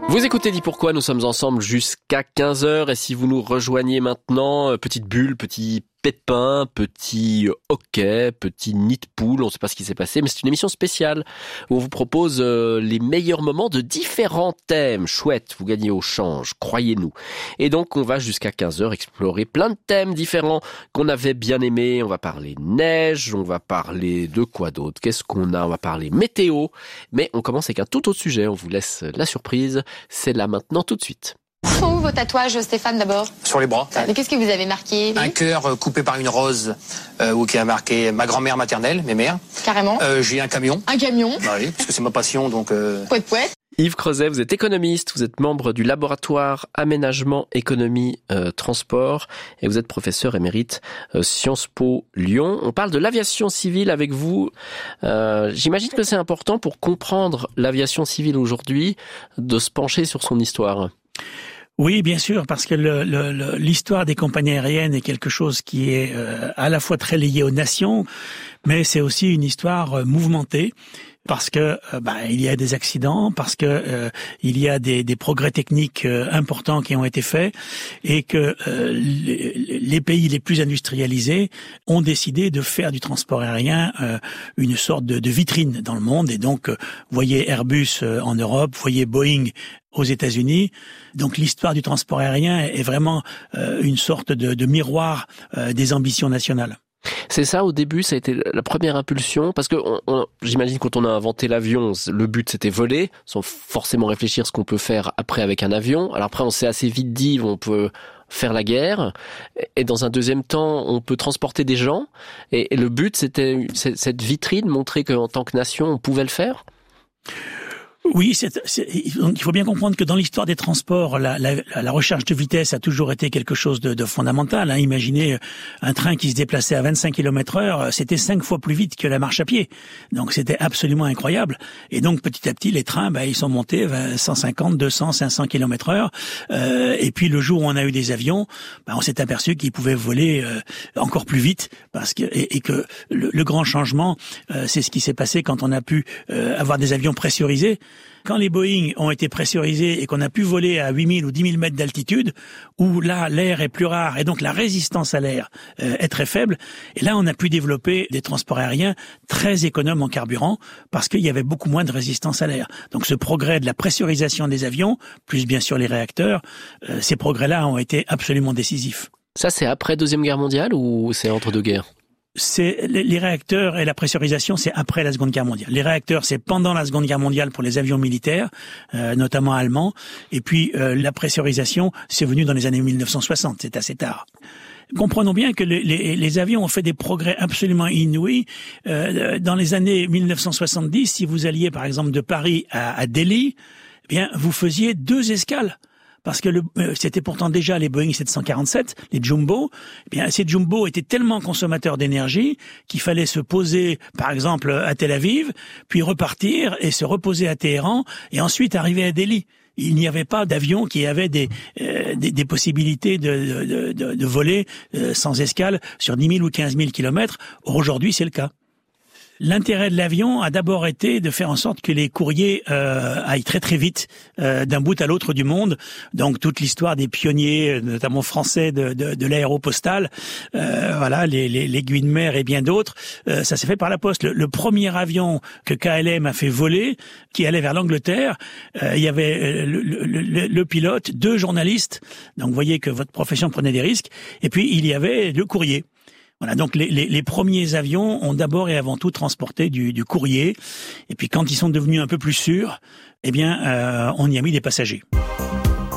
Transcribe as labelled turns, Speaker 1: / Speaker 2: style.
Speaker 1: Vous écoutez Dis Pourquoi, nous sommes ensemble jusqu'à 15h et si vous nous rejoignez maintenant, petite bulle, petit pépin, petit hockey, petit nid de poule, on ne sait pas ce qui s'est passé, mais c'est une émission spéciale où on vous propose les meilleurs moments de différents thèmes. Chouette, vous gagnez au change, croyez-nous. Et donc on va jusqu'à 15h explorer plein de thèmes différents qu'on avait bien aimés. On va parler neige, on va parler de quoi d'autre? Qu'est-ce qu'on a? On va parler météo, mais on commence avec un tout autre sujet, on vous laisse la surprise, c'est là maintenant tout de suite.
Speaker 2: Sont où vos tatouages, Stéphane, d'abord?
Speaker 3: Sur les bras.
Speaker 2: Mais qu'est-ce que vous avez marqué?
Speaker 3: Un cœur coupé par une rose, ou qui a marqué ma grand-mère maternelle, mes mères.
Speaker 2: Carrément.
Speaker 3: J'ai un camion.
Speaker 2: Un camion.
Speaker 3: Oui, parce que c'est ma passion, donc...
Speaker 2: Pouette, pouette.
Speaker 1: Yves Creuset, vous êtes économiste, vous êtes membre du laboratoire Aménagement, Économie, Transport et vous êtes professeur émérite Sciences Po Lyon. On parle de l'aviation civile avec vous. J'imagine que c'est important pour comprendre l'aviation civile aujourd'hui de se pencher sur son histoire.
Speaker 4: Oui, bien sûr, parce que l'histoire des compagnies aériennes est quelque chose qui est à la fois très lié aux nations, mais c'est aussi une histoire mouvementée. Parce que il y a des accidents, parce que il y a des progrès techniques importants qui ont été faits et que les pays les plus industrialisés ont décidé de faire du transport aérien une sorte de vitrine dans le monde. Et donc, voyez Airbus en Europe, voyez Boeing aux États-Unis. Donc l'histoire du transport aérien est vraiment une sorte de miroir des ambitions nationales.
Speaker 1: C'est ça, au début, ça a été la première impulsion, parce que j'imagine quand on a inventé l'avion, le but c'était voler, sans forcément réfléchir ce qu'on peut faire après avec un avion. Alors après, on s'est assez vite dit, on peut faire la guerre, et dans un deuxième temps, on peut transporter des gens, et le but c'était cette vitrine, montrer qu'en tant que nation, on pouvait le faire.
Speaker 4: Oui, il faut bien comprendre que dans l'histoire des transports, la recherche de vitesse a toujours été quelque chose de fondamental. Imaginez un train qui se déplaçait à 25 km/h, c'était 5 fois plus vite que la marche à pied. Donc c'était absolument incroyable. Et donc petit à petit, les trains, ils sont montés à 150, 200, 500 km/h. Et puis le jour où on a eu des avions, on s'est aperçu qu'ils pouvaient voler encore plus vite, et que le grand changement, c'est ce qui s'est passé quand on a pu avoir des avions pressurisés. Quand les Boeing ont été pressurisés et qu'on a pu voler à 8000 ou 10 000 mètres d'altitude, où là, l'air est plus rare et donc la résistance à l'air est très faible, et là, on a pu développer des transports aériens très économes en carburant parce qu'il y avait beaucoup moins de résistance à l'air. Donc ce progrès de la pressurisation des avions, plus bien sûr les réacteurs, ces progrès-là ont été absolument décisifs.
Speaker 1: Ça, c'est après Deuxième Guerre mondiale ou c'est entre deux guerres?
Speaker 4: C'est les réacteurs et la pressurisation, c'est après la Seconde Guerre mondiale. Les réacteurs, c'est pendant la Seconde Guerre mondiale pour les avions militaires, notamment allemands. Et puis la pressurisation, c'est venu dans les années 1960, c'est assez tard. Comprenons bien que les avions ont fait des progrès absolument inouïs. Dans les années 1970, si vous alliez par exemple de Paris à Delhi, vous faisiez 2 escales. Parce que c'était pourtant déjà les Boeing 747, les Jumbo. Ces Jumbo étaient tellement consommateurs d'énergie qu'il fallait se poser, par exemple, à Tel Aviv, puis repartir et se reposer à Téhéran, et ensuite arriver à Delhi. Il n'y avait pas d'avion qui avait des possibilités de voler sans escale sur 10 000 ou 15 000 kilomètres. Aujourd'hui, c'est le cas. L'intérêt de l'avion a d'abord été de faire en sorte que les courriers aillent très très vite d'un bout à l'autre du monde. Donc toute l'histoire des pionniers, notamment français de l'aéropostale, l'aiguille de mer et bien d'autres, ça s'est fait par la poste. Le premier avion que KLM a fait voler, qui allait vers l'Angleterre, il y avait le pilote, 2 journalistes. Donc vous voyez que votre profession prenait des risques. Et puis il y avait le courrier. Voilà, donc les premiers avions ont d'abord et avant tout transporté du courrier. Et puis quand ils sont devenus un peu plus sûrs, on y a mis des passagers.